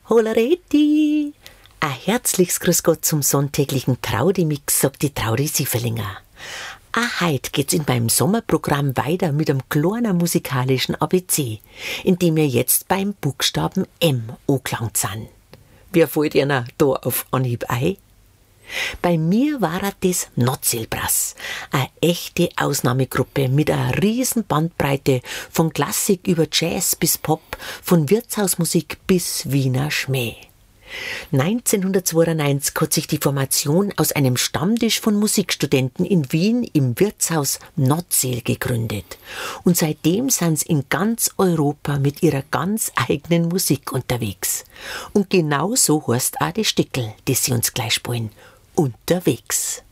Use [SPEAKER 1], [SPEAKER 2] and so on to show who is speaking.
[SPEAKER 1] Holareti! Ein herzliches Grüß Gott zum sonntäglichen Traudi-Mix, sagt die Traudi Sieferlinger. Auch heute geht's in meinem Sommerprogramm weiter mit einem kleinen musikalischen ABC, in dem wir jetzt beim Buchstaben M angelangt sind. Wer fällt Ihnen da auf Anhieb ein? Bei mir war das Notzelbrass, eine echte Ausnahmegruppe mit einer riesen Bandbreite von Klassik über Jazz bis Pop, von Wirtshausmusik bis Wiener Schmäh. 1992 hat sich die Formation aus einem Stammtisch von Musikstudenten in Wien im Wirtshaus Notzel gegründet. Und seitdem sind sie in ganz Europa mit ihrer ganz eigenen Musik unterwegs. Und genau so heißt auch die Stickel, das sie uns gleich spielen. Unterwegs.